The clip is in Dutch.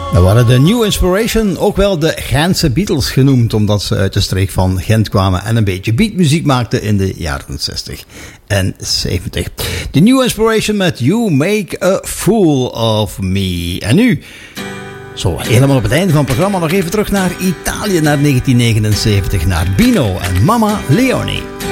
Dat waren de New Inspiration, ook wel de Gentse Beatles genoemd, omdat ze uit de streek van Gent kwamen en een beetje beatmuziek maakten in de jaren 60 en 70. De New Inspiration met You Make a Fool of Me. En nu, zo helemaal op het einde van het programma, nog even terug naar Italië, naar 1979, naar Bino en Mama Leone.